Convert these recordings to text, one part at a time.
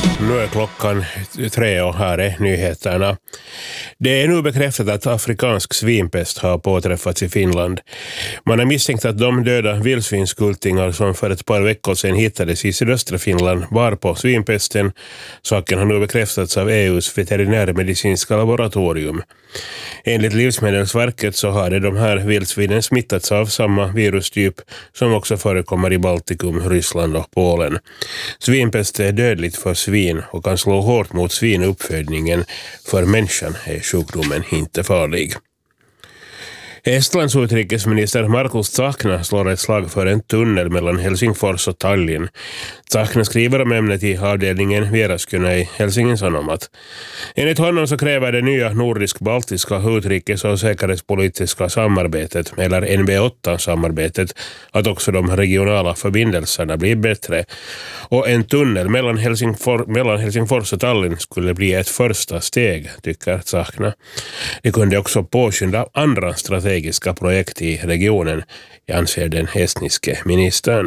Nu är klockan 3 och här är nyheterna. Det är nu bekräftat att afrikansk svinpest har påträffats i Finland. Man har misstänkt att de döda vildsvinskultingar som för ett par veckor sedan hittades i sydöstra Finland var på svinpesten. Saken har nu bekräftats av EUs veterinärmedicinska laboratorium. Enligt Livsmedelsverket så har de här vildsvinen smittats av samma virustyp som också förekommer i Baltikum, Ryssland och Polen. Svinpest är dödligt för svin och kan slå hårt mot svinuppfödningen. För människan är sjukdomen inte farlig. Estlands utrikesminister Markus Tsahkna slår ett slag för en tunnel mellan Helsingfors och Tallinn. Tsahkna skriver om ämnet i avdelningen Vieraskynä i Helsingin Sanomat. Enligt honom så kräver det nya nordisk-baltiska utrikes- och säkerhetspolitiska samarbetet, eller NB8-samarbetet, att också de regionala förbindelserna blir bättre. Och en tunnel mellan Helsingfors och Tallinn skulle bli ett första steg, tycker Tsahkna. Det kunde också påskynda andra strategiska projekt i regionen, anser den estniske ministern.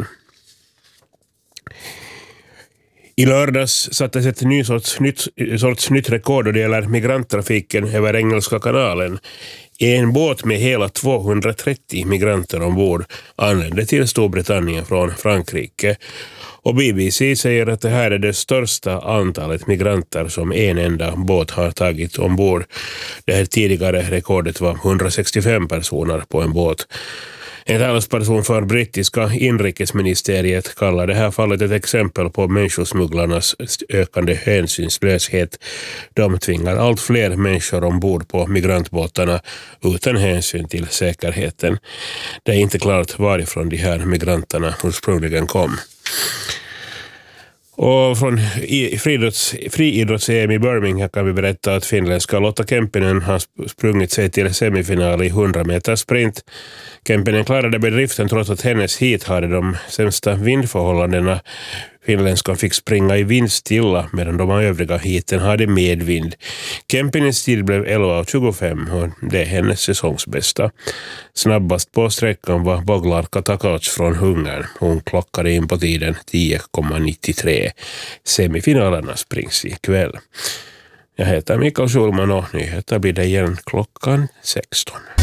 I lördags sattes ett nytt rekord då det gäller migranttrafiken över Engelska kanalen. En båt med hela 230 migranter ombord anlände till Storbritannien från Frankrike. Och BBC säger att det här är det största antalet migranter som en enda båt har tagit ombord. Det här tidigare rekordet var 165 personer på en båt. En talesperson för brittiska inrikesministeriet kallar det här fallet ett exempel på människosmugglarnas ökande hänsynslöshet. De tvingar allt fler människor ombord på migrantbåtarna utan hänsyn till säkerheten. Det är inte klart varifrån de här migranterna ursprungligen kom. Och från friidrotts-EM i Birmingham kan vi berätta att finländska Lotta Kempinen har sprungit sig till semifinal i 100 meters sprint. Kempinen klarade bedriften trots att hennes hit hade de sämsta vindförhållandena. Finländskan fick springa i vindstilla medan de övriga hiten hade medvind. Kempinens tid blev 11:25 och det är hennes säsongsbästa. Snabbast på sträckan var Boglar Katakac från Ungern. Hon klockade in på tiden 10,93. Semifinalerna springs ikväll. Jag heter Mikael Schulman och nyheter blir det igen klockan 16.